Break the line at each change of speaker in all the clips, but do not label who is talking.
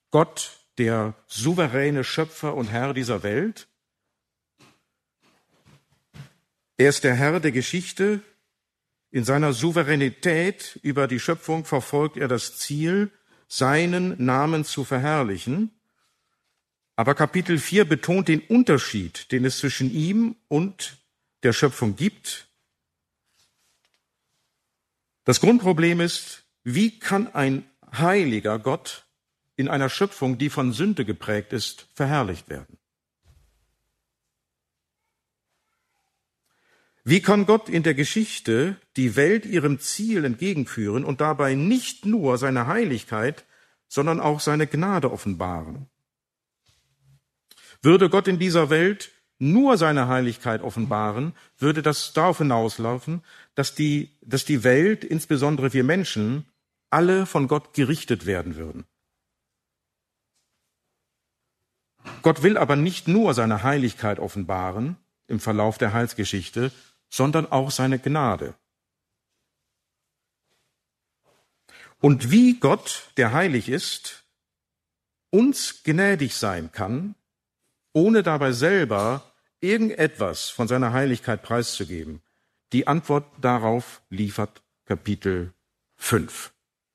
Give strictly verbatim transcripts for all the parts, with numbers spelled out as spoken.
Gott, der souveräne Schöpfer und Herr dieser Welt. Er ist der Herr der Geschichte. In seiner Souveränität über die Schöpfung verfolgt er das Ziel, seinen Namen zu verherrlichen. Aber Kapitel vier betont den Unterschied, den es zwischen ihm und der Schöpfung gibt. Das Grundproblem ist, wie kann ein heiliger Gott in einer Schöpfung, die von Sünde geprägt ist, verherrlicht werden? Wie kann Gott in der Geschichte die Welt ihrem Ziel entgegenführen und dabei nicht nur seine Heiligkeit, sondern auch seine Gnade offenbaren? Würde Gott in dieser Welt nur seine Heiligkeit offenbaren, würde das darauf hinauslaufen, dass die, dass die Welt, insbesondere wir Menschen, alle von Gott gerichtet werden würden. Gott will aber nicht nur seine Heiligkeit offenbaren im Verlauf der Heilsgeschichte, sondern auch seine Gnade. Und wie Gott, der heilig ist, uns gnädig sein kann, ohne dabei selber irgendetwas von seiner Heiligkeit preiszugeben, die Antwort darauf liefert Kapitel fünf.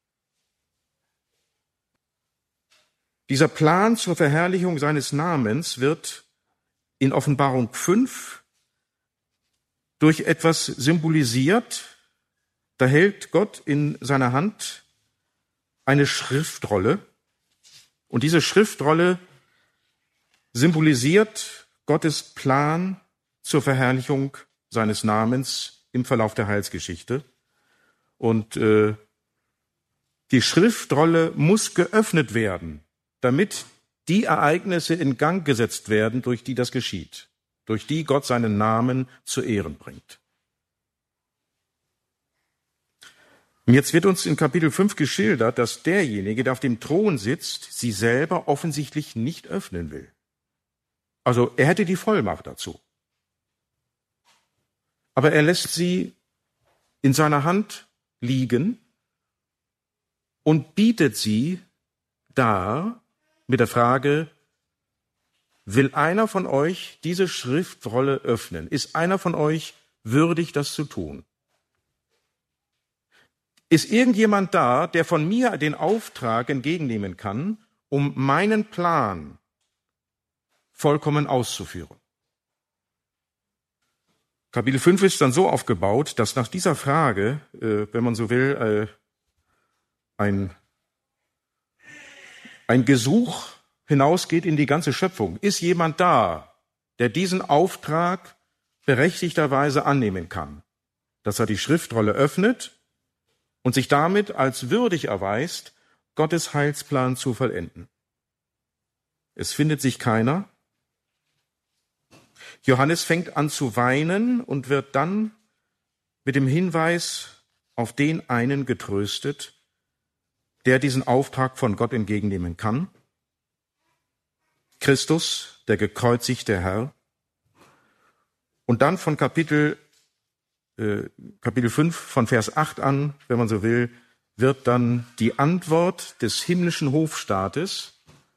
Dieser Plan zur Verherrlichung seines Namens wird in Offenbarung fünf durch etwas symbolisiert. Da hält Gott in seiner Hand eine Schriftrolle. Und diese Schriftrolle symbolisiert Gottes Plan zur Verherrlichung seines Namens im Verlauf der Heilsgeschichte. Und äh, die Schriftrolle muss geöffnet werden, damit die Ereignisse in Gang gesetzt werden, durch die das geschieht, durch die Gott seinen Namen zu Ehren bringt. Und jetzt wird uns in Kapitel fünf geschildert, dass derjenige, der auf dem Thron sitzt, sie selber offensichtlich nicht öffnen will. Also er hätte die Vollmacht dazu. Aber er lässt sie in seiner Hand liegen und bietet sie dar mit der Frage: Will einer von euch diese Schriftrolle öffnen? Ist einer von euch würdig, das zu tun? Ist irgendjemand da, der von mir den Auftrag entgegennehmen kann, um meinen Plan vollkommen auszuführen? Kapitel fünf ist dann so aufgebaut, dass nach dieser Frage, äh, wenn man so will, äh, ein, ein Gesuch hinausgeht in die ganze Schöpfung. Ist jemand da, der diesen Auftrag berechtigterweise annehmen kann, dass er die Schriftrolle öffnet und sich damit als würdig erweist, Gottes Heilsplan zu vollenden? Es findet sich keiner. Johannes fängt an zu weinen und wird dann mit dem Hinweis auf den einen getröstet, der diesen Auftrag von Gott entgegennehmen kann. Christus, der gekreuzigte Herr. Und dann von Kapitel, äh, Kapitel fünf, von Vers acht an, wenn man so will, wird dann die Antwort des himmlischen Hofstaates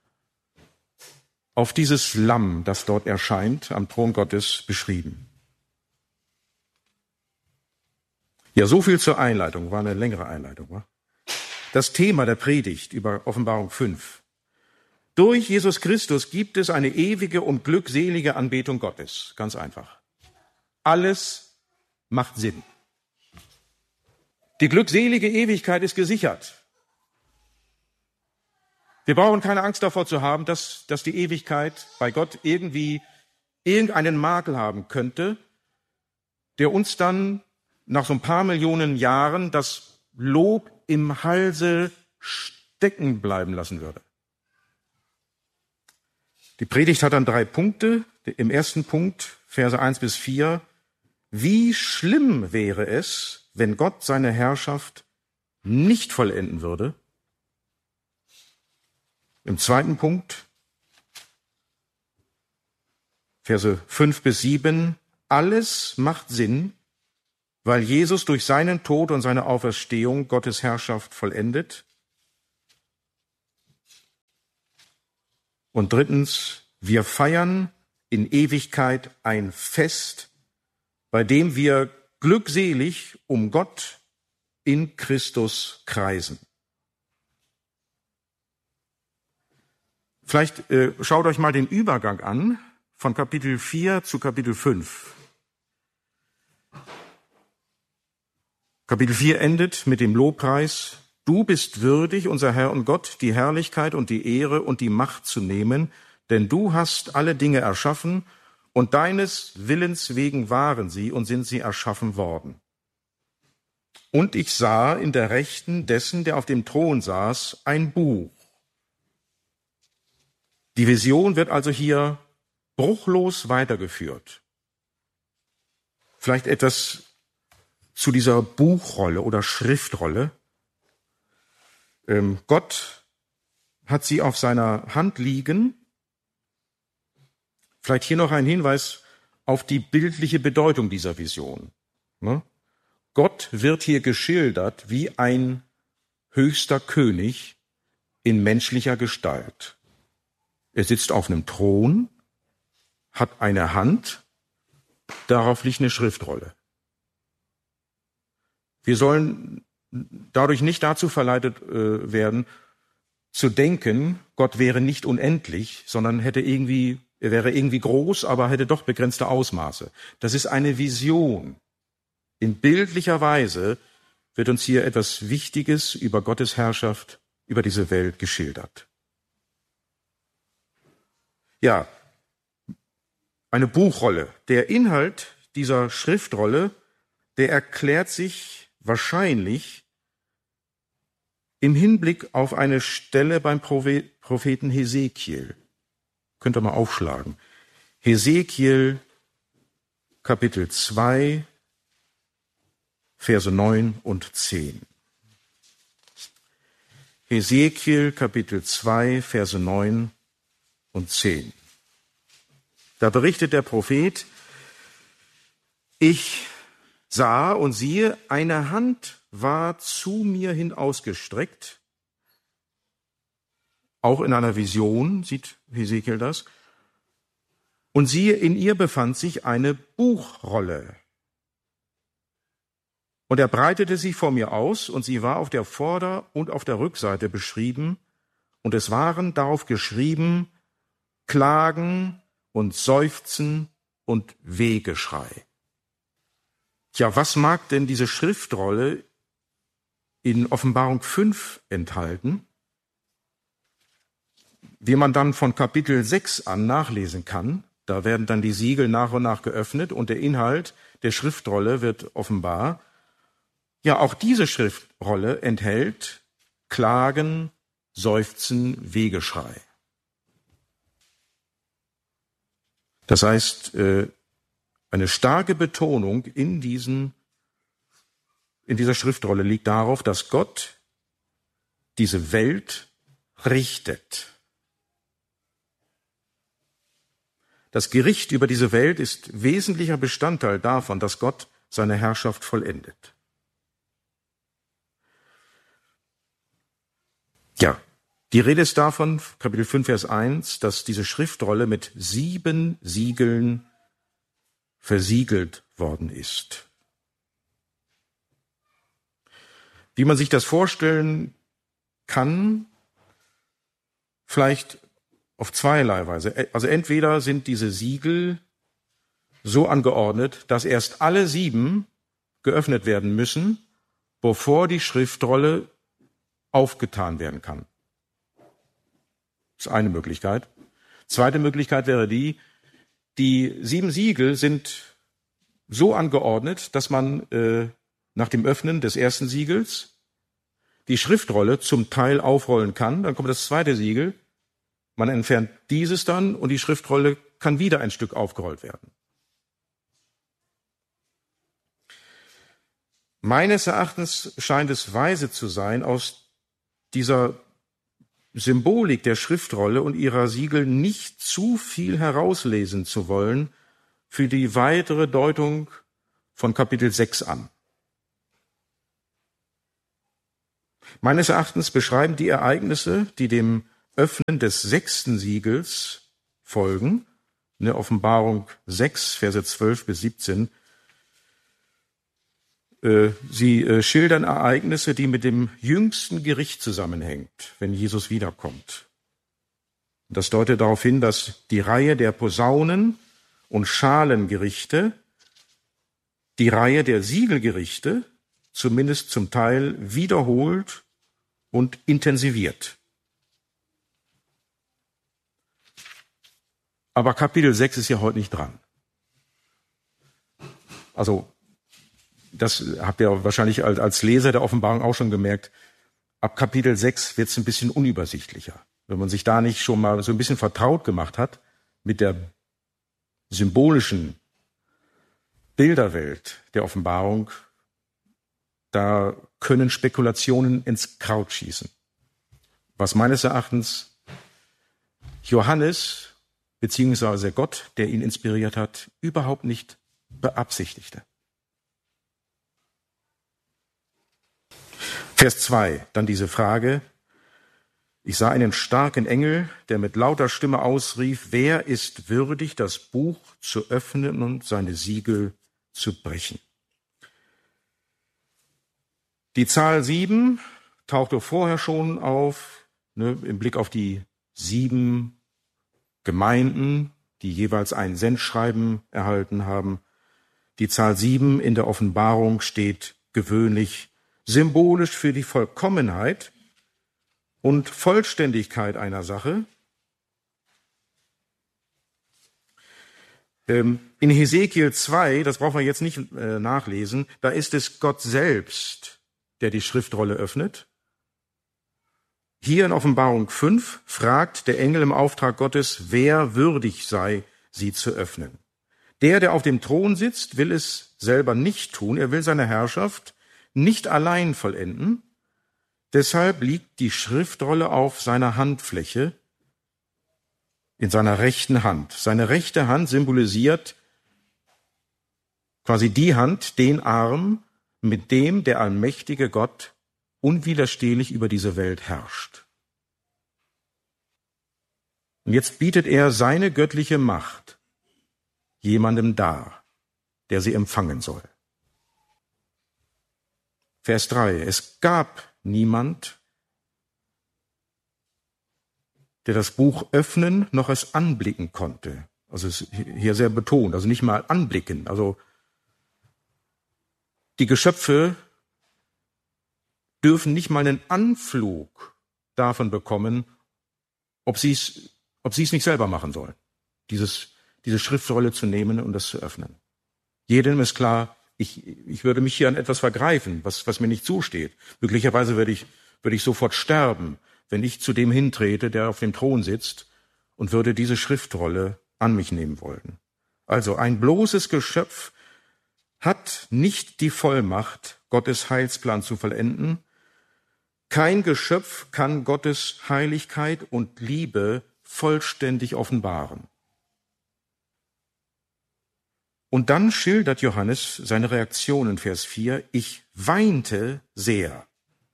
auf dieses Lamm, das dort erscheint, am Thron Gottes beschrieben. Ja, so viel zur Einleitung, war eine längere Einleitung. Wa? Das Thema der Predigt über Offenbarung fünf. Durch Jesus Christus gibt es eine ewige und glückselige Anbetung Gottes. Ganz einfach. Alles macht Sinn. Die glückselige Ewigkeit ist gesichert. Wir brauchen keine Angst davor zu haben, dass, dass die Ewigkeit bei Gott irgendwie irgendeinen Makel haben könnte, der uns dann nach so ein paar Millionen Jahren das Lob im Halse stecken bleiben lassen würde. Die Predigt hat dann drei Punkte. Im ersten Punkt, Verse eins bis vier. Wie schlimm wäre es, wenn Gott seine Herrschaft nicht vollenden würde? Im zweiten Punkt, Verse fünf bis sieben. Alles macht Sinn, weil Jesus durch seinen Tod und seine Auferstehung Gottes Herrschaft vollendet. Und drittens, wir feiern in Ewigkeit ein Fest, bei dem wir glückselig um Gott in Christus kreisen. Vielleicht äh, schaut euch mal den Übergang an von Kapitel vier zu Kapitel fünf. Kapitel vier endet mit dem Lobpreis: Du bist würdig, unser Herr und Gott, die Herrlichkeit und die Ehre und die Macht zu nehmen, denn du hast alle Dinge erschaffen und deines Willens wegen waren sie und sind sie erschaffen worden. Und ich sah in der Rechten dessen, der auf dem Thron saß, ein Buch. Die Vision wird also hier bruchlos weitergeführt. Vielleicht etwas zu dieser Buchrolle oder Schriftrolle. Ähm, Gott hat sie auf seiner Hand liegen. Vielleicht hier noch ein Hinweis auf die bildliche Bedeutung dieser Vision. Ne? Gott wird hier geschildert wie ein höchster König in menschlicher Gestalt. Er sitzt auf einem Thron, hat eine Hand, darauf liegt eine Schriftrolle. Wir sollen dadurch nicht dazu verleitet äh, werden, zu denken, Gott wäre nicht unendlich, sondern hätte irgendwie, er wäre irgendwie groß, aber hätte doch begrenzte Ausmaße. Das ist eine Vision. In bildlicher Weise wird uns hier etwas Wichtiges über Gottes Herrschaft über diese Welt geschildert. Ja, eine Buchrolle. Der Inhalt dieser Schriftrolle, der erklärt sich wahrscheinlich im Hinblick auf eine Stelle beim Propheten Hesekiel. Könnt ihr mal aufschlagen. Hesekiel Kapitel zwei, Verse neun und zehn. Hesekiel Kapitel zwei, Verse neun und zehn. Da berichtet der Prophet: Ich sah und siehe, eine Hand war zu mir hin ausgestreckt. Auch in einer Vision sieht Hesekiel das. Und siehe, in ihr befand sich eine Buchrolle. Und er breitete sie vor mir aus, und sie war auf der Vorder- und auf der Rückseite beschrieben. Und es waren darauf geschrieben Klagen und Seufzen und Wehgeschrei. Tja, was mag denn diese Schriftrolle in Offenbarung fünf enthalten? Wie man dann von Kapitel sechs an nachlesen kann, da werden dann die Siegel nach und nach geöffnet und der Inhalt der Schriftrolle wird offenbar. Ja, auch diese Schriftrolle enthält Klagen, Seufzen, Wehgeschrei. Das heißt, eine starke Betonung in, diesen, in dieser Schriftrolle liegt darauf, dass Gott diese Welt richtet. Das Gericht über diese Welt ist wesentlicher Bestandteil davon, dass Gott seine Herrschaft vollendet. Ja, die Rede ist davon, Kapitel fünf, Vers eins, dass diese Schriftrolle mit sieben Siegeln versiegelt worden ist. Wie man sich das vorstellen kann, vielleicht auf zweierlei Weise. Also entweder sind diese Siegel so angeordnet, dass erst alle sieben geöffnet werden müssen, bevor die Schriftrolle aufgetan werden kann. Das ist eine Möglichkeit. Zweite Möglichkeit wäre die, die sieben Siegel sind so angeordnet, dass man äh, nach dem Öffnen des ersten Siegels die Schriftrolle zum Teil aufrollen kann. Dann kommt das zweite Siegel, man entfernt dieses dann und die Schriftrolle kann wieder ein Stück aufgerollt werden. Meines Erachtens scheint es weise zu sein, aus dieser Symbolik der Schriftrolle und ihrer Siegel nicht zu viel herauslesen zu wollen für die weitere Deutung von Kapitel sechs an. Meines Erachtens beschreiben die Ereignisse, die dem Öffnen des sechsten Siegels folgen. In der Offenbarung sechs, Verse zwölf bis siebzehn. Sie schildern Ereignisse, die mit dem jüngsten Gericht zusammenhängt, wenn Jesus wiederkommt. Das deutet darauf hin, dass die Reihe der Posaunen- und Schalengerichte, die Reihe der Siegelgerichte, zumindest zum Teil wiederholt und intensiviert. Aber Kapitel sechs ist ja heute nicht dran. Also, das habt ihr wahrscheinlich als Leser der Offenbarung auch schon gemerkt. Ab Kapitel sechs wird es ein bisschen unübersichtlicher. Wenn man sich da nicht schon mal so ein bisschen vertraut gemacht hat mit der symbolischen Bilderwelt der Offenbarung, da können Spekulationen ins Kraut schießen. Was meines Erachtens Johannes beziehungsweise Gott, der ihn inspiriert hat, überhaupt nicht beabsichtigte. Vers zwei, dann diese Frage: Ich sah einen starken Engel, der mit lauter Stimme ausrief: Wer ist würdig, das Buch zu öffnen und seine Siegel zu brechen? Die Zahl sieben tauchte vorher schon auf, ne, im Blick auf die sieben Gemeinden, die jeweils ein Sendschreiben erhalten haben. Die Zahl sieben in der Offenbarung steht gewöhnlich symbolisch für die Vollkommenheit und Vollständigkeit einer Sache. In Hesekiel zwei, das brauchen wir jetzt nicht nachlesen, da ist es Gott selbst, der die Schriftrolle öffnet. Hier in Offenbarung fünf fragt der Engel im Auftrag Gottes, wer würdig sei, sie zu öffnen. Der, der auf dem Thron sitzt, will es selber nicht tun. Er will seine Herrschaft nicht allein vollenden. Deshalb liegt die Schriftrolle auf seiner Handfläche, in seiner rechten Hand. Seine rechte Hand symbolisiert quasi die Hand, den Arm, mit dem der allmächtige Gott unwiderstehlich über diese Welt herrscht. Und jetzt bietet er seine göttliche Macht jemandem dar, der sie empfangen soll. Vers drei. Es gab niemand, der das Buch öffnen noch es anblicken konnte. Also es ist hier sehr betont, also nicht mal anblicken. Also die Geschöpfe dürfen nicht mal einen Anflug davon bekommen, ob sie es ob sie es nicht selber machen sollen, dieses, diese Schriftrolle zu nehmen und das zu öffnen. Jedem ist klar, ich, ich würde mich hier an etwas vergreifen, was, was mir nicht zusteht. Möglicherweise würde ich, würde ich sofort sterben, wenn ich zu dem hintrete, der auf dem Thron sitzt, und würde diese Schriftrolle an mich nehmen wollen. Also ein bloßes Geschöpf hat nicht die Vollmacht, Gottes Heilsplan zu vollenden. Kein Geschöpf kann Gottes Heiligkeit und Liebe vollständig offenbaren. Und dann schildert Johannes seine Reaktion in Vers vier. Ich weinte sehr.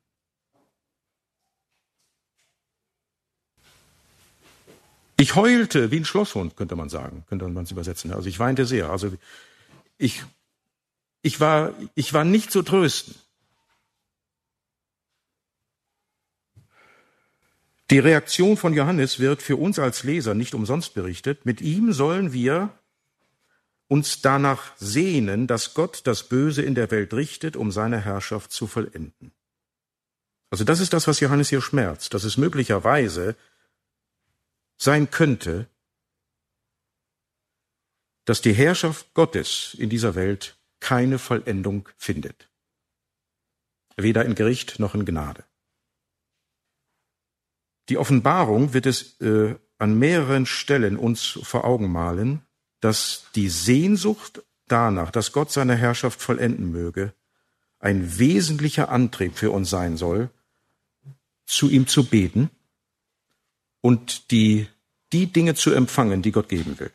Ich heulte wie ein Schlosshund, könnte man sagen, könnte man es übersetzen. Also ich weinte sehr. Also ich, ich war, ich war nicht zu trösten. Die Reaktion von Johannes wird für uns als Leser nicht umsonst berichtet. Mit ihm sollen wir uns danach sehnen, dass Gott das Böse in der Welt richtet, um seine Herrschaft zu vollenden. Also das ist das, was Johannes hier schmerzt, dass es möglicherweise sein könnte, dass die Herrschaft Gottes in dieser Welt keine Vollendung findet. Weder in Gericht noch in Gnade. Die Offenbarung wird es äh, an mehreren Stellen uns vor Augen malen, dass die Sehnsucht danach, dass Gott seine Herrschaft vollenden möge, ein wesentlicher Antrieb für uns sein soll, zu ihm zu beten und die, die Dinge zu empfangen, die Gott geben will.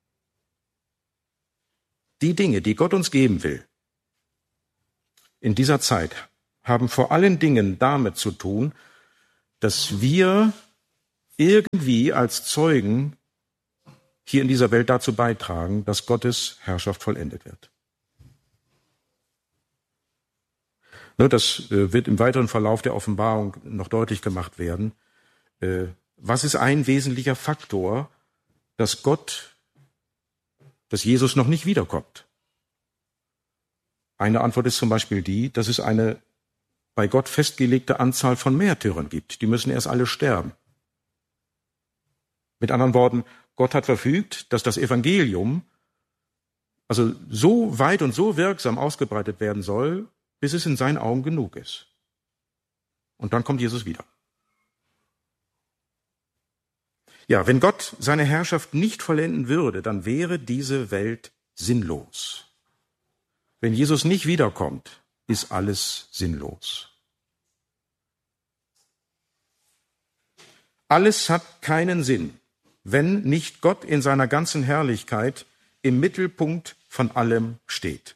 Die Dinge, die Gott uns geben will, in dieser Zeit haben vor allen Dingen damit zu tun, dass wir irgendwie als Zeugen hier in dieser Welt dazu beitragen, dass Gottes Herrschaft vollendet wird. Das wird im weiteren Verlauf der Offenbarung noch deutlich gemacht werden. Was ist ein wesentlicher Faktor, dass Gott, dass Jesus noch nicht wiederkommt? Eine Antwort ist zum Beispiel die, dass es eine bei Gott festgelegte Anzahl von Märtyrern gibt. Die müssen erst alle sterben. Mit anderen Worten, Gott hat verfügt, dass das Evangelium also so weit und so wirksam ausgebreitet werden soll, bis es in seinen Augen genug ist. Und dann kommt Jesus wieder. Ja, wenn Gott seine Herrschaft nicht vollenden würde, dann wäre diese Welt sinnlos. Wenn Jesus nicht wiederkommt, ist alles sinnlos. Alles hat keinen Sinn, wenn nicht Gott in seiner ganzen Herrlichkeit im Mittelpunkt von allem steht.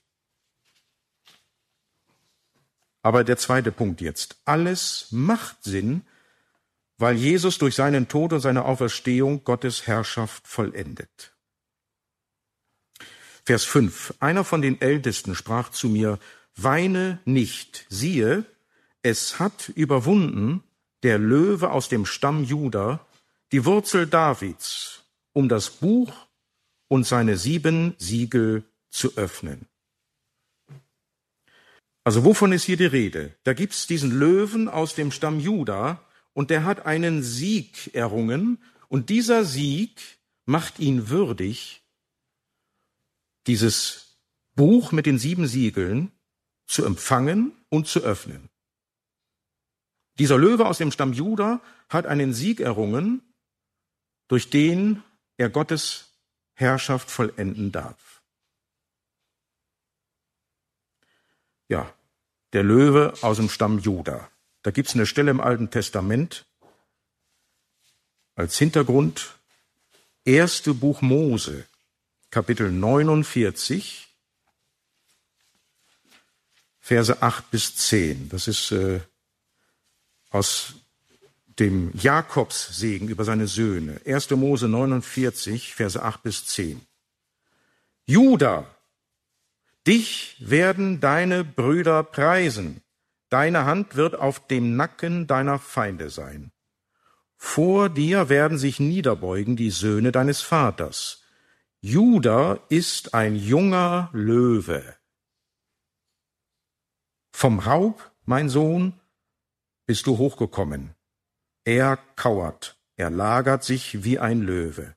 Aber der zweite Punkt jetzt. Alles macht Sinn, weil Jesus durch seinen Tod und seine Auferstehung Gottes Herrschaft vollendet. Vers fünf. Einer von den Ältesten sprach zu mir, weine nicht, siehe, es hat überwunden der Löwe aus dem Stamm Juda, die Wurzel Davids, um das Buch und seine sieben Siegel zu öffnen. Also wovon ist hier die Rede? Da gibt's diesen Löwen aus dem Stamm Juda und der hat einen Sieg errungen und dieser Sieg macht ihn würdig, dieses Buch mit den sieben Siegeln zu empfangen und zu öffnen. Dieser Löwe aus dem Stamm Juda hat einen Sieg errungen, durch den er Gottes Herrschaft vollenden darf. Ja, der Löwe aus dem Stamm Juda. Da gibt es eine Stelle im Alten Testament als Hintergrund, erste Buch Mose, Kapitel neunundvierzig, Verse acht bis zehn. Das ist äh, aus dem Jakobssegen über seine Söhne. erste Mose neunundvierzig, Verse acht bis zehn. Juda, dich werden deine Brüder preisen. Deine Hand wird auf dem Nacken deiner Feinde sein. Vor dir werden sich niederbeugen die Söhne deines Vaters. Juda ist ein junger Löwe. Vom Raub, mein Sohn, bist du hochgekommen. Er kauert, er lagert sich wie ein Löwe.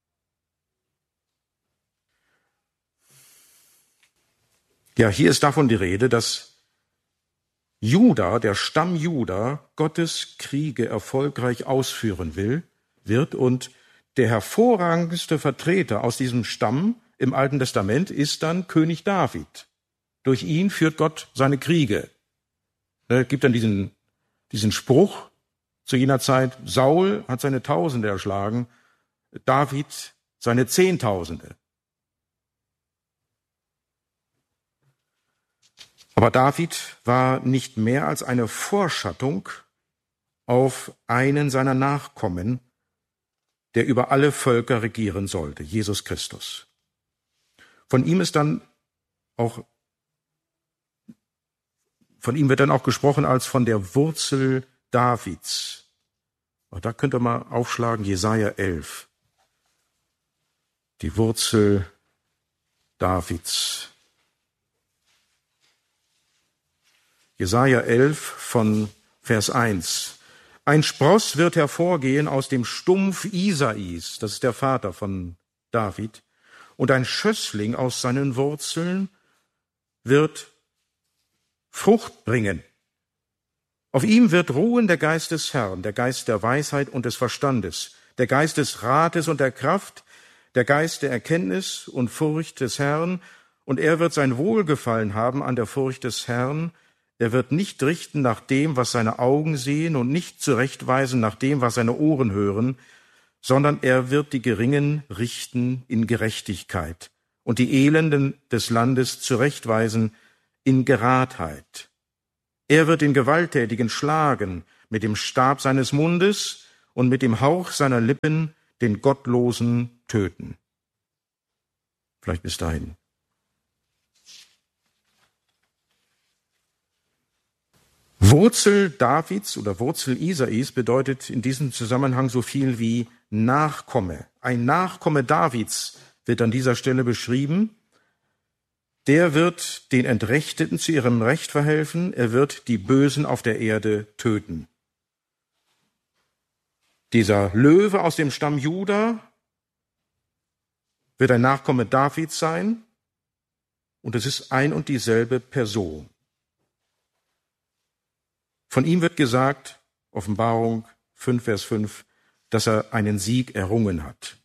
Ja, hier ist davon die Rede, dass Juda, der Stamm Juda, Gottes Kriege erfolgreich ausführen will, wird und der hervorragendste Vertreter aus diesem Stamm im Alten Testament ist dann König David. Durch ihn führt Gott seine Kriege. Es gibt dann diesen, diesen Spruch zu jener Zeit, Saul hat seine Tausende erschlagen, David seine Zehntausende. Aber David war nicht mehr als eine Vorschattung auf einen seiner Nachkommen, der über alle Völker regieren sollte, Jesus Christus. Von ihm ist dann auch, von ihm wird dann auch gesprochen als von der Wurzel Davids. Auch da könnt ihr mal aufschlagen, Jesaja elf. Die Wurzel Davids. Jesaja elf von Vers eins. Ein Spross wird hervorgehen aus dem Stumpf Isais, das ist der Vater von David, und ein Schössling aus seinen Wurzeln wird Frucht bringen. Auf ihm wird ruhen der Geist des Herrn, der Geist der Weisheit und des Verstandes, der Geist des Rates und der Kraft, der Geist der Erkenntnis und Furcht des Herrn, und er wird sein Wohlgefallen haben an der Furcht des Herrn. Er wird nicht richten nach dem, was seine Augen sehen, und nicht zurechtweisen nach dem, was seine Ohren hören, sondern er wird die Geringen richten in Gerechtigkeit und die Elenden des Landes zurechtweisen in Geradheit. Er wird den Gewalttätigen schlagen mit dem Stab seines Mundes und mit dem Hauch seiner Lippen den Gottlosen töten. Vielleicht bis dahin. Wurzel Davids oder Wurzel Isais bedeutet in diesem Zusammenhang so viel wie Nachkomme. Ein Nachkomme Davids wird an dieser Stelle beschrieben. Der wird den Entrechteten zu ihrem Recht verhelfen. Er wird die Bösen auf der Erde töten. Dieser Löwe aus dem Stamm Juda wird ein Nachkomme Davids sein. Und es ist ein und dieselbe Person. Von ihm wird gesagt, Offenbarung fünf, Vers fünf, dass er einen Sieg errungen hat.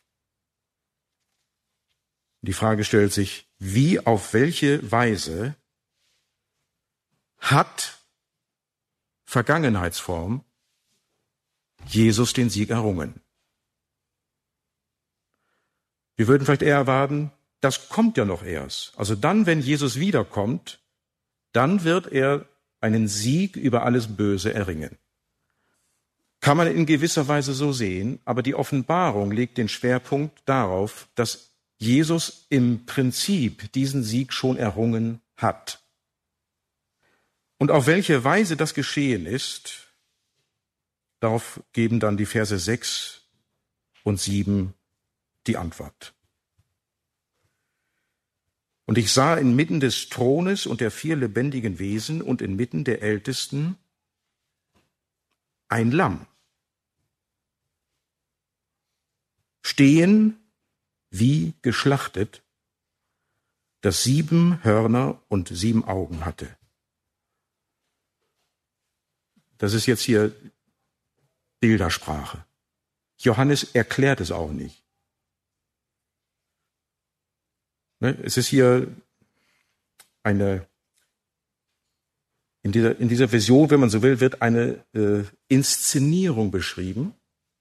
Die Frage stellt sich, wie, auf welche Weise hat Vergangenheitsform Jesus den Sieg errungen? Wir würden vielleicht eher erwarten, das kommt ja noch erst. Also dann, wenn Jesus wiederkommt, dann wird er einen Sieg über alles Böse erringen. Kann man in gewisser Weise so sehen, aber die Offenbarung legt den Schwerpunkt darauf, dass Jesus im Prinzip diesen Sieg schon errungen hat. Und auf welche Weise das geschehen ist, darauf geben dann die Verse sechs und sieben die Antwort. Und ich sah inmitten des Thrones und der vier lebendigen Wesen und inmitten der Ältesten ein Lamm stehen wie geschlachtet, das sieben Hörner und sieben Augen hatte. Das ist jetzt hier Bildersprache. Johannes erklärt es auch nicht. Es ist hier eine, in dieser, in dieser Vision, wenn man so will, wird eine äh, Inszenierung beschrieben.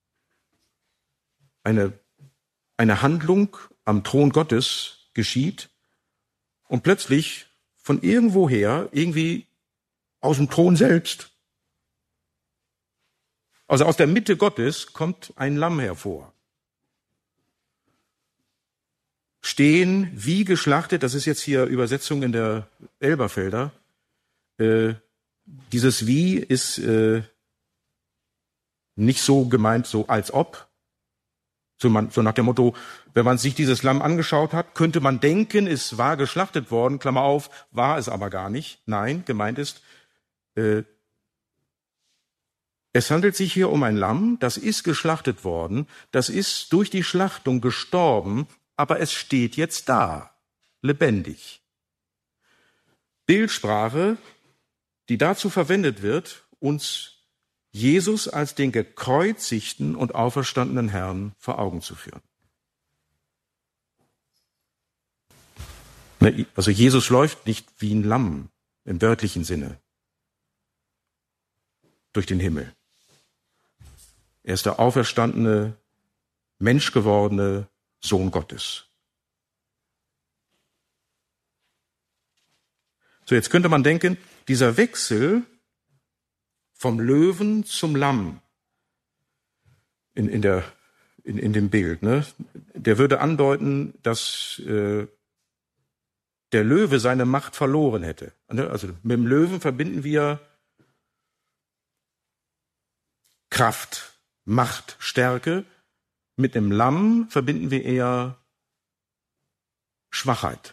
Eine, eine Handlung am Thron Gottes geschieht und plötzlich von irgendwoher, irgendwie aus dem Thron selbst, also aus der Mitte Gottes, kommt ein Lamm hervor. Stehen wie geschlachtet, das ist jetzt hier Übersetzung in der Elberfelder. Äh, dieses wie ist äh, nicht so gemeint, so als ob. So, man, so nach dem Motto, wenn man sich dieses Lamm angeschaut hat, könnte man denken, es war geschlachtet worden, Klammer auf, war es aber gar nicht. Nein, gemeint ist, äh, es handelt sich hier um ein Lamm, das ist geschlachtet worden, das ist durch die Schlachtung gestorben, aber es steht jetzt da, lebendig. Bildsprache, die dazu verwendet wird, uns Jesus als den gekreuzigten und auferstandenen Herrn vor Augen zu führen. Also Jesus läuft nicht wie ein Lamm im wörtlichen Sinne durch den Himmel. Er ist der auferstandene, menschgewordene Sohn Gottes. So, jetzt könnte man denken, dieser Wechsel vom Löwen zum Lamm in, in, der, in, in dem Bild, ne, der würde andeuten, dass äh, der Löwe seine Macht verloren hätte. Also mit dem Löwen verbinden wir Kraft, Macht, Stärke. Mit dem Lamm verbinden wir eher Schwachheit.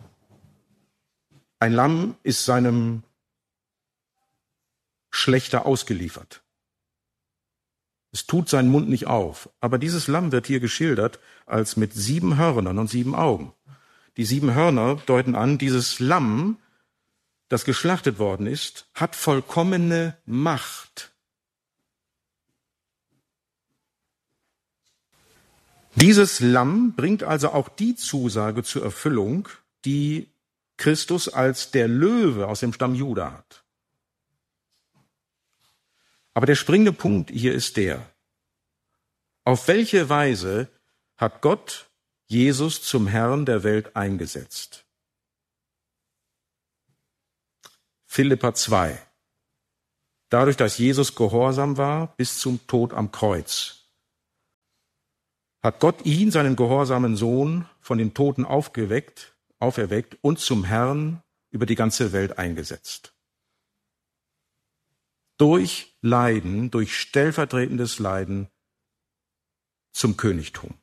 Ein Lamm ist seinem Schlechter ausgeliefert. Es tut seinen Mund nicht auf. Aber dieses Lamm wird hier geschildert als mit sieben Hörnern und sieben Augen. Die sieben Hörner deuten an, dieses Lamm, das geschlachtet worden ist, hat vollkommene Macht. Dieses Lamm bringt also auch die Zusage zur Erfüllung, die Christus als der Löwe aus dem Stamm Juda hat. Aber der springende Punkt hier ist der: Auf welche Weise hat Gott Jesus zum Herrn der Welt eingesetzt? Philipper zwei. dadurch, dass Jesus gehorsam war bis zum Tod am Kreuz, hat Gott ihn, seinen gehorsamen Sohn, von den Toten aufgeweckt, auferweckt und zum Herrn über die ganze Welt eingesetzt. Durch Leiden, durch stellvertretendes Leiden zum Königtum.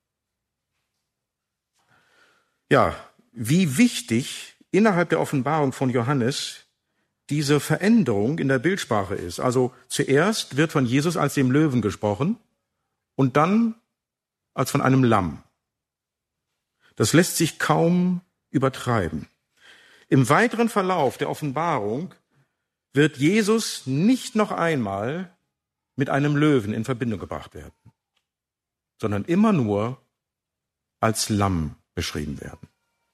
Ja, wie wichtig innerhalb der Offenbarung von Johannes diese Veränderung in der Bildsprache ist. Also zuerst wird von Jesus als dem Löwen gesprochen und dann als von einem Lamm. Das lässt sich kaum übertreiben. Im weiteren Verlauf der Offenbarung wird Jesus nicht noch einmal mit einem Löwen in Verbindung gebracht werden, sondern immer nur als Lamm beschrieben werden.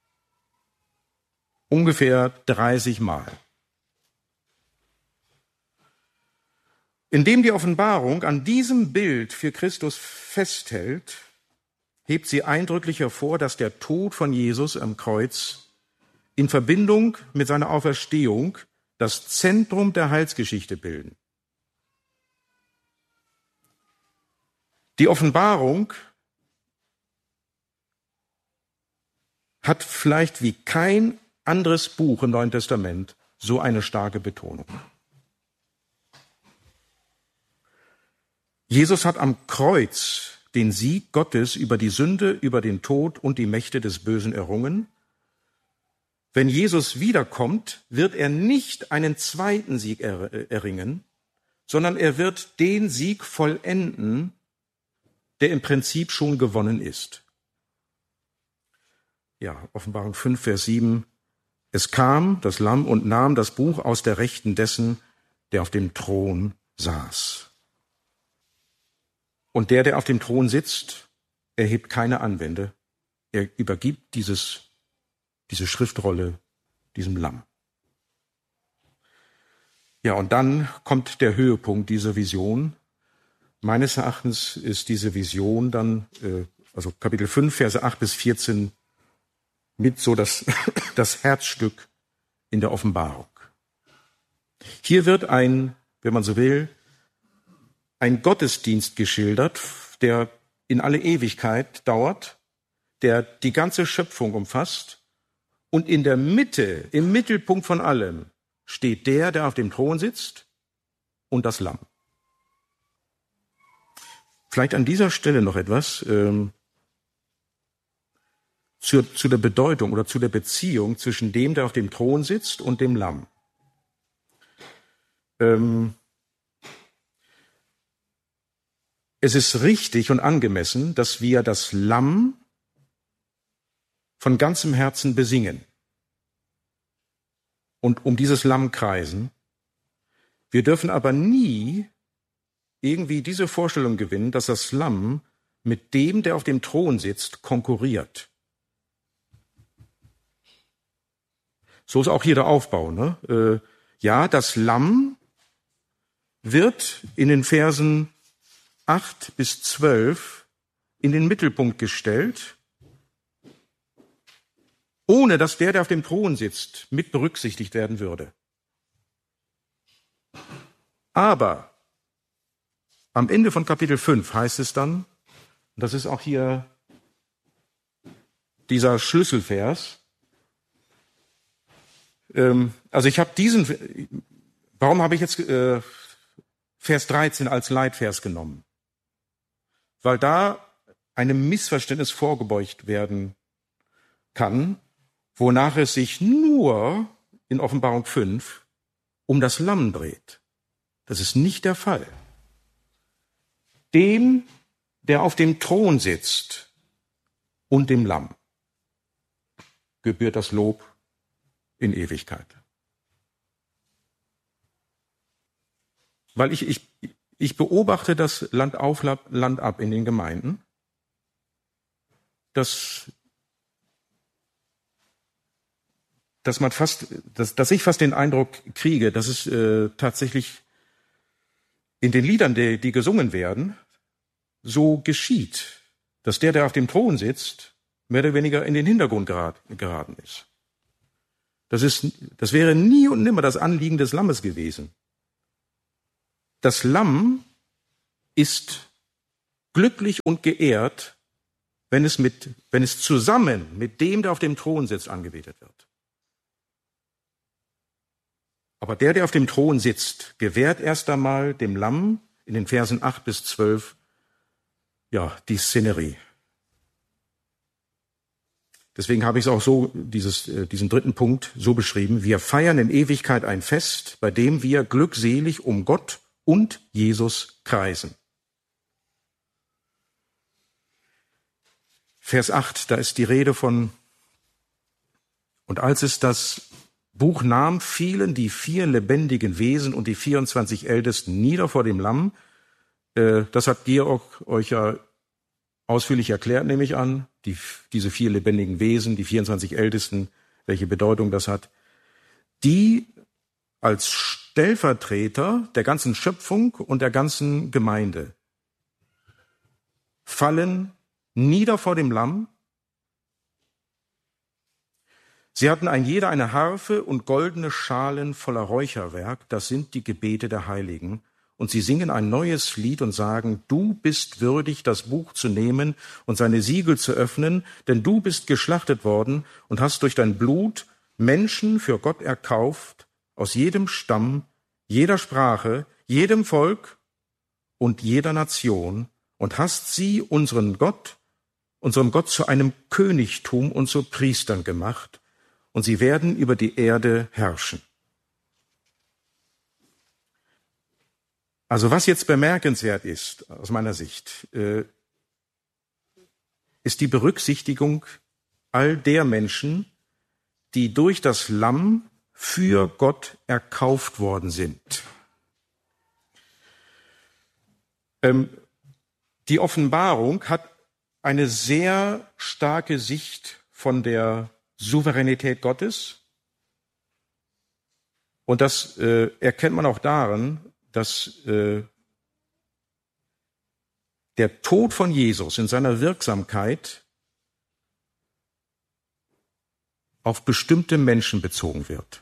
Ungefähr dreißig Mal. Indem die Offenbarung an diesem Bild für Christus festhält, hebt sie eindrücklich hervor, dass der Tod von Jesus am Kreuz in Verbindung mit seiner Auferstehung das Zentrum der Heilsgeschichte bilden. Die Offenbarung hat vielleicht wie kein anderes Buch im Neuen Testament so eine starke Betonung. Jesus hat am Kreuz den Sieg Gottes über die Sünde, über den Tod und die Mächte des Bösen errungen. Wenn Jesus wiederkommt, wird er nicht einen zweiten Sieg erringen, sondern er wird den Sieg vollenden, der im Prinzip schon gewonnen ist. Ja, Offenbarung fünf, Vers sieben. Es kam das Lamm und nahm das Buch aus der Rechten dessen, der auf dem Thron saß. Und der, der auf dem Thron sitzt, erhebt keine Anwände. Er übergibt dieses, diese Schriftrolle diesem Lamm. Ja, und dann kommt der Höhepunkt dieser Vision. Meines Erachtens ist diese Vision dann, äh, also Kapitel fünf, Verse acht bis vierzehn, mit so das, das Herzstück in der Offenbarung. Hier wird ein, wenn man so will, ein Gottesdienst geschildert, der in alle Ewigkeit dauert, der die ganze Schöpfung umfasst, und in der Mitte, im Mittelpunkt von allem, steht der, der auf dem Thron sitzt, und das Lamm. Vielleicht an dieser Stelle noch etwas ähm, zu, zu der Bedeutung oder zu der Beziehung zwischen dem, der auf dem Thron sitzt, und dem Lamm. Ähm, Es ist richtig und angemessen, dass wir das Lamm von ganzem Herzen besingen und um dieses Lamm kreisen. Wir dürfen aber nie irgendwie diese Vorstellung gewinnen, dass das Lamm mit dem, der auf dem Thron sitzt, konkurriert. So ist auch hier der Aufbau. Ne? Äh, ja, das Lamm wird in den Versen acht bis zwölf in den Mittelpunkt gestellt, ohne dass der, der auf dem Thron sitzt, mit berücksichtigt werden würde. Aber am Ende von Kapitel fünf heißt es dann, und das ist auch hier dieser Schlüsselvers, ähm, also ich habe diesen, warum habe ich jetzt äh, Vers dreizehn als Leitvers genommen? Weil da einem Missverständnis vorgebeugt werden kann, wonach es sich nur in Offenbarung fünf um das Lamm dreht. Das ist nicht der Fall. Dem, der auf dem Thron sitzt, und dem Lamm gebührt das Lob in Ewigkeit. Weil ich, ich, ich beobachte das Land auf, Land ab in den Gemeinden, dass, dass man fast, dass, dass ich fast den Eindruck kriege, dass es äh, tatsächlich in den Liedern, die, die gesungen werden, so geschieht, dass der, der auf dem Thron sitzt, mehr oder weniger in den Hintergrund geraten ist. Das ist, das wäre nie und nimmer das Anliegen des Lammes gewesen. Das Lamm ist glücklich und geehrt, wenn es, mit, wenn es zusammen mit dem, der auf dem Thron sitzt, angebetet wird. Aber der, der auf dem Thron sitzt, gewährt erst einmal dem Lamm in den Versen acht bis zwölf ja, die Szenerie. Deswegen habe ich es auch so, dieses, diesen dritten Punkt, so beschrieben. Wir feiern in Ewigkeit ein Fest, bei dem wir glückselig um Gott und Jesus kreisen. Vers acht, da ist die Rede von: Und als es das Buch nahm, fielen die vier lebendigen Wesen und die vierundzwanzig Ältesten nieder vor dem Lamm. Das hat Georg euch ja ausführlich erklärt, nehme ich an. Die, diese vier lebendigen Wesen, die vierundzwanzig Ältesten, welche Bedeutung das hat. Die als Stellvertreter der ganzen Schöpfung und der ganzen Gemeinde fallen nieder vor dem Lamm. Sie hatten ein jeder eine Harfe und goldene Schalen voller Räucherwerk, das sind die Gebete der Heiligen. Und sie singen ein neues Lied und sagen: Du bist würdig, das Buch zu nehmen und seine Siegel zu öffnen, denn du bist geschlachtet worden und hast durch dein Blut Menschen für Gott erkauft, aus jedem Stamm, jeder Sprache, jedem Volk und jeder Nation, und hast sie unseren Gott, unserem Gott zu einem Königtum und zu Priestern gemacht, und sie werden über die Erde herrschen. Also was jetzt bemerkenswert ist, aus meiner Sicht, ist die Berücksichtigung all der Menschen, die durch das Lamm für Gott erkauft worden sind. Die Offenbarung hat eine sehr starke Sicht von der Souveränität Gottes. Und das äh, erkennt man auch darin, dass äh, der Tod von Jesus in seiner Wirksamkeit auf bestimmte Menschen bezogen wird.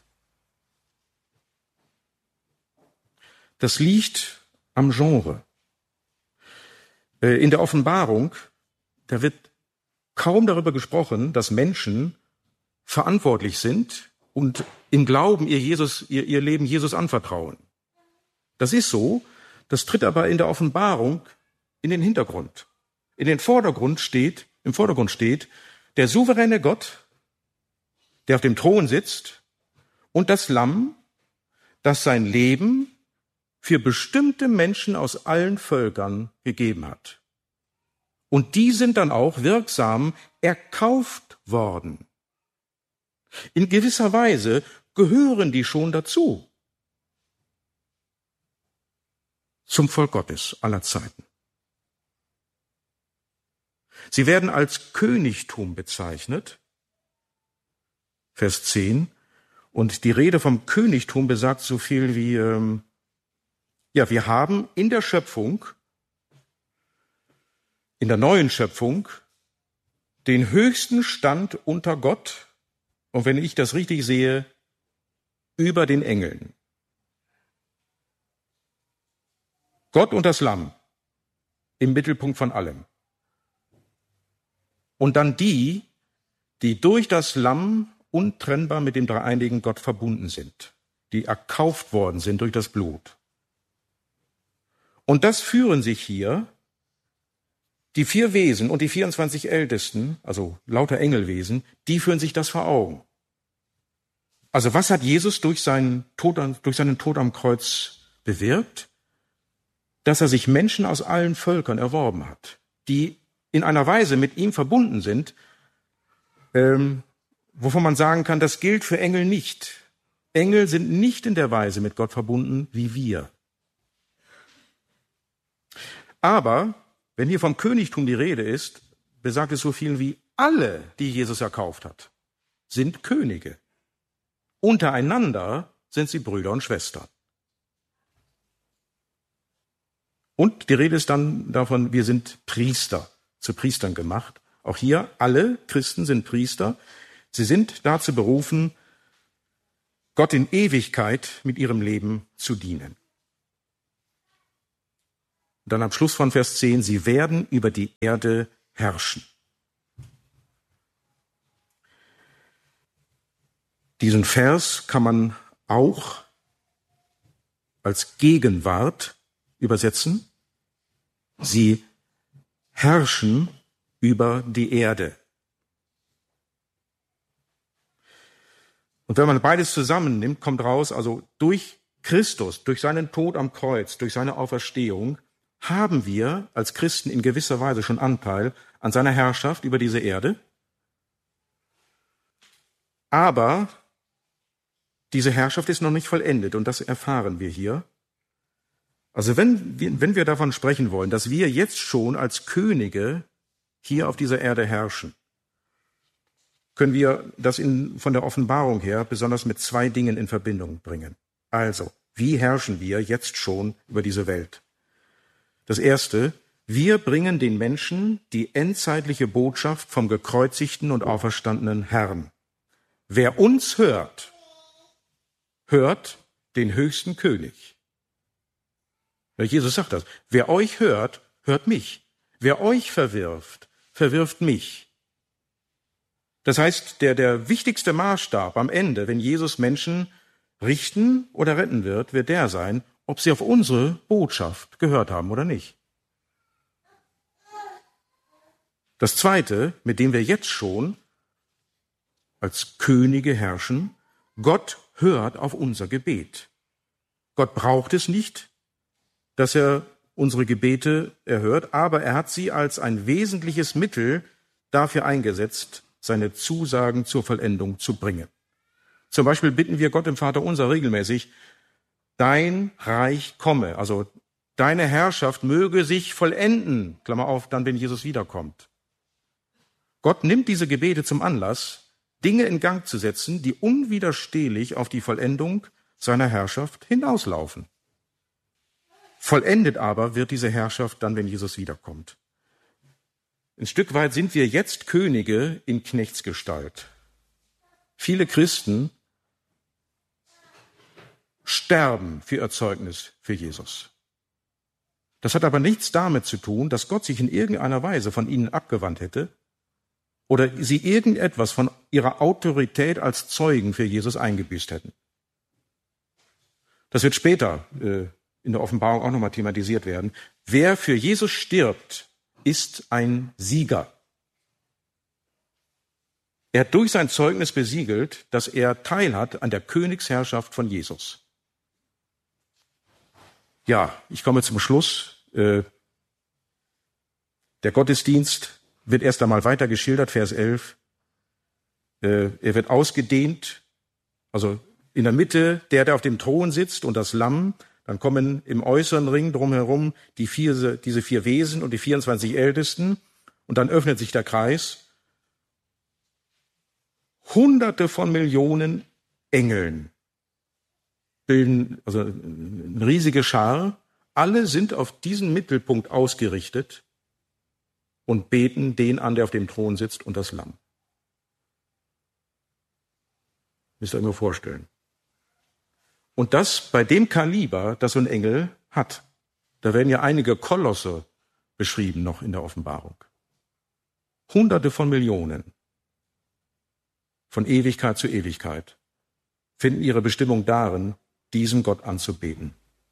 Das liegt am Genre. Äh, in der Offenbarung, da wird kaum darüber gesprochen, dass Menschen verantwortlich sind und im Glauben ihr, Jesus, ihr, ihr Leben Jesus anvertrauen. Das ist so, das tritt aber in der Offenbarung in den Hintergrund. In den Vordergrund steht, im Vordergrund steht der souveräne Gott, der auf dem Thron sitzt, und das Lamm, das sein Leben für bestimmte Menschen aus allen Völkern gegeben hat. Und die sind dann auch wirksam erkauft worden. In gewisser Weise gehören die schon dazu. Zum Volk Gottes aller Zeiten. Sie werden als Königtum bezeichnet, Vers zehn, und die Rede vom Königtum besagt so viel wie, ähm, ja, wir haben in der Schöpfung, in der neuen Schöpfung, den höchsten Stand unter Gott, und wenn ich das richtig sehe, über den Engeln. Gott und das Lamm im Mittelpunkt von allem. Und dann die, die durch das Lamm untrennbar mit dem dreieinigen Gott verbunden sind, die erkauft worden sind durch das Blut. Und das führen sich hier die vier Wesen und die vierundzwanzig Ältesten, also lauter Engelwesen, die führen sich das vor Augen. Also was hat Jesus durch seinen Tod, durch seinen Tod am Kreuz bewirkt? Dass er sich Menschen aus allen Völkern erworben hat, die in einer Weise mit ihm verbunden sind, ähm, wovon man sagen kann, das gilt für Engel nicht. Engel sind nicht in der Weise mit Gott verbunden wie wir. Aber wenn hier vom Königtum die Rede ist, besagt es so viel wie alle, die Jesus erkauft hat, sind Könige. Untereinander sind sie Brüder und Schwestern. Und die Rede ist dann davon, wir sind Priester, zu Priestern gemacht. Auch hier, alle Christen sind Priester. Sie sind dazu berufen, Gott in Ewigkeit mit ihrem Leben zu dienen. Und dann am Schluss von Vers zehn, sie werden über die Erde herrschen. Diesen Vers kann man auch als Gegenwart übersetzen. Sie herrschen über die Erde. Und wenn man beides zusammennimmt, kommt raus, also durch Christus, durch seinen Tod am Kreuz, durch seine Auferstehung, haben wir als Christen in gewisser Weise schon Anteil an seiner Herrschaft über diese Erde. Aber diese Herrschaft ist noch nicht vollendet und das erfahren wir hier. Also wenn wir, wenn wir davon sprechen wollen, dass wir jetzt schon als Könige hier auf dieser Erde herrschen, können wir das in, von der Offenbarung her besonders mit zwei Dingen in Verbindung bringen. Also, wie herrschen wir jetzt schon über diese Welt? Das Erste, wir bringen den Menschen die endzeitliche Botschaft vom gekreuzigten und auferstandenen Herrn. Wer uns hört, hört den höchsten König. Ja, Jesus sagt das. Wer euch hört, hört mich. Wer euch verwirft, verwirft mich. Das heißt, der, der wichtigste Maßstab am Ende, wenn Jesus Menschen richten oder retten wird, wird der sein, ob sie auf unsere Botschaft gehört haben oder nicht. Das Zweite, mit dem wir jetzt schon als Könige herrschen, Gott hört auf unser Gebet. Gott braucht es nicht, dass er unsere Gebete erhört, aber er hat sie als ein wesentliches Mittel dafür eingesetzt, seine Zusagen zur Vollendung zu bringen. Zum Beispiel bitten wir Gott im Vaterunser regelmäßig, dein Reich komme, also deine Herrschaft möge sich vollenden, Klammer auf, dann, wenn Jesus wiederkommt. Gott nimmt diese Gebete zum Anlass, Dinge in Gang zu setzen, die unwiderstehlich auf die Vollendung seiner Herrschaft hinauslaufen. Vollendet aber wird diese Herrschaft dann, wenn Jesus wiederkommt. Ein Stück weit sind wir jetzt Könige in Knechtsgestalt. Viele Christen sterben für ihr Zeugnis für Jesus. Das hat aber nichts damit zu tun, dass Gott sich in irgendeiner Weise von ihnen abgewandt hätte oder sie irgendetwas von ihrer Autorität als Zeugen für Jesus eingebüßt hätten. Das wird später äh, in der Offenbarung auch nochmal thematisiert werden. Wer für Jesus stirbt, ist ein Sieger. Er hat durch sein Zeugnis besiegelt, dass er teilhat an der Königsherrschaft von Jesus. Ja, ich komme zum Schluss. Äh, der Gottesdienst wird erst einmal weiter geschildert, Vers elf. Äh, er wird ausgedehnt, also in der Mitte der, der auf dem Thron sitzt und das Lamm. Dann kommen im äußeren Ring drumherum die vier, diese vier Wesen und die vierundzwanzig Ältesten. Und dann öffnet sich der Kreis. Hunderte von Millionen Engeln bilden also eine riesige Schar. Alle sind auf diesen Mittelpunkt ausgerichtet und beten den an, der auf dem Thron sitzt und das Lamm. Müsst ihr euch mal vorstellen. Und das bei dem Kaliber, das so ein Engel hat. Da werden ja einige Kolosse beschrieben noch in der Offenbarung. Hunderte von Millionen von Ewigkeit zu Ewigkeit finden ihre Bestimmung darin, diesem Gott anzubeten.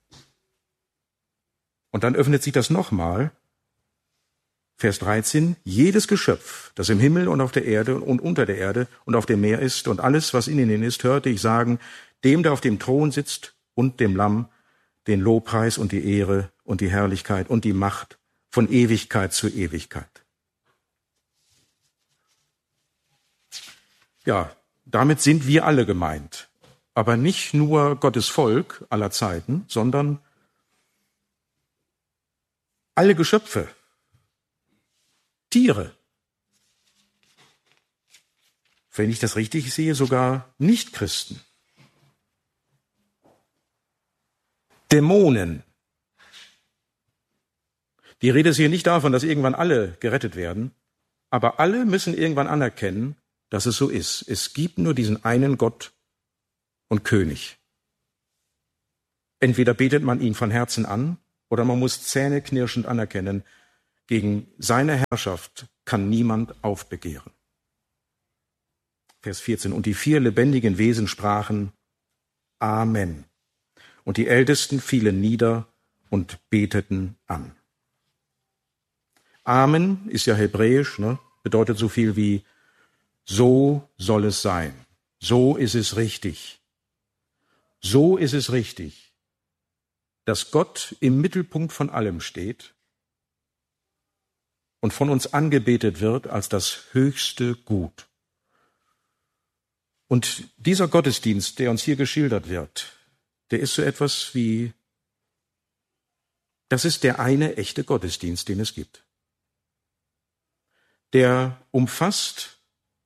Und dann öffnet sich das nochmal. Vers dreizehn, jedes Geschöpf, das im Himmel und auf der Erde und unter der Erde und auf dem Meer ist und alles, was in ihnen ist, hörte ich sagen, dem, der auf dem Thron sitzt und dem Lamm, den Lobpreis und die Ehre und die Herrlichkeit und die Macht von Ewigkeit zu Ewigkeit. Ja, damit sind wir alle gemeint. Aber nicht nur Gottes Volk aller Zeiten, sondern alle Geschöpfe, Tiere. Wenn ich das richtig sehe, sogar Nichtchristen. Dämonen. Die Rede ist hier nicht davon, dass irgendwann alle gerettet werden, aber alle müssen irgendwann anerkennen, dass es so ist. Es gibt nur diesen einen Gott und König. Entweder betet man ihn von Herzen an Oder man muss zähneknirschend anerkennen, gegen seine Herrschaft kann niemand aufbegehren. Vers vierzehn. Und die vier lebendigen Wesen sprachen Amen. Und die Ältesten fielen nieder und beteten an. Amen ist ja hebräisch, ne? Bedeutet so viel wie so soll es sein. So ist es richtig. So ist es richtig, dass Gott im Mittelpunkt von allem steht und von uns angebetet wird als das höchste Gut. Und dieser Gottesdienst, der uns hier geschildert wird, der ist so etwas wie, das ist der eine echte Gottesdienst, den es gibt. Der umfasst,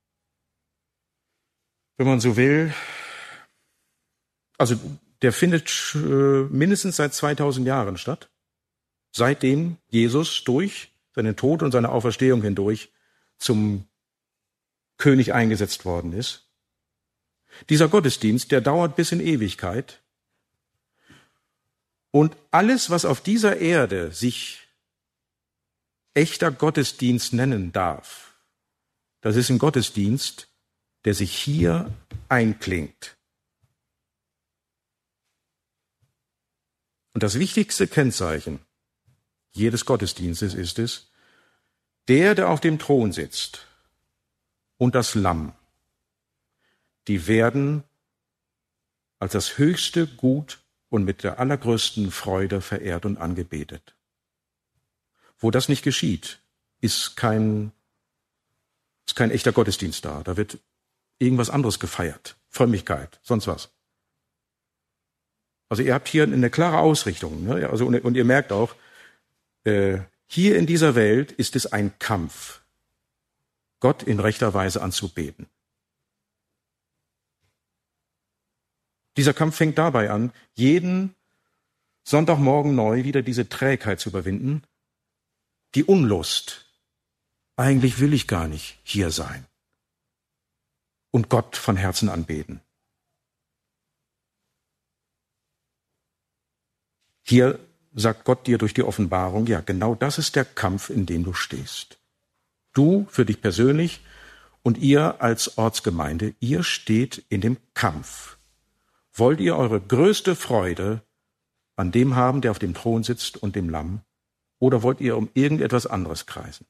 wenn man so will, also der findet äh, mindestens seit zweitausend Jahren statt, seitdem Jesus durch seinen Tod und seine Auferstehung hindurch zum König eingesetzt worden ist. Dieser Gottesdienst, der dauert bis in Ewigkeit. Und alles, was auf dieser Erde sich echter Gottesdienst nennen darf, das ist ein Gottesdienst, der sich hier einklingt. Und das wichtigste Kennzeichen jedes Gottesdienstes ist es, der, der auf dem Thron sitzt und das Lamm, die werden als das höchste Gut und mit der allergrößten Freude verehrt und angebetet. Wo das nicht geschieht, ist kein, ist kein echter Gottesdienst da. Da wird irgendwas anderes gefeiert. Frömmigkeit, sonst was. Also ihr habt hier eine klare Ausrichtung. Ne? Also, und, und ihr merkt auch, äh, hier in dieser Welt ist es ein Kampf, Gott in rechter Weise anzubeten. Dieser Kampf fängt dabei an, jeden Sonntagmorgen neu wieder diese Trägheit zu überwinden, die Unlust. Eigentlich will ich gar nicht hier sein und Gott von Herzen anbeten. Hier sagt Gott dir durch die Offenbarung, ja, genau das ist der Kampf, in dem du stehst. Du für dich persönlich und ihr als Ortsgemeinde, ihr steht in dem Kampf. Wollt ihr eure größte Freude an dem haben, der auf dem Thron sitzt und dem Lamm, oder wollt ihr um irgendetwas anderes kreisen?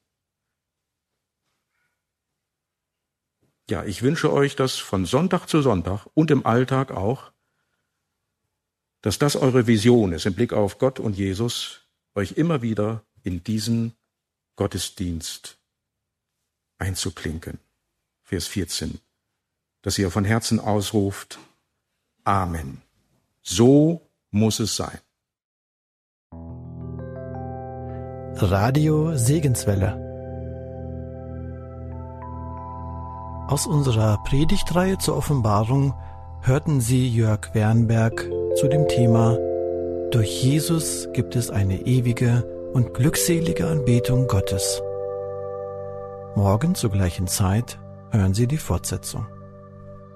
Ja, ich wünsche euch das von Sonntag zu Sonntag und im Alltag auch, dass das eure Vision ist im Blick auf Gott und Jesus, euch immer wieder in diesen Gottesdienst einzuklinken. Vers vierzehn, dass ihr von Herzen ausruft, Amen. So muss es sein.
Radio Segenswelle. Aus unserer Predigtreihe zur Offenbarung hörten Sie Jörg Wernberg zu dem Thema Durch Jesus gibt es eine ewige und glückselige Anbetung Gottes. Morgen zur gleichen Zeit hören Sie die Fortsetzung.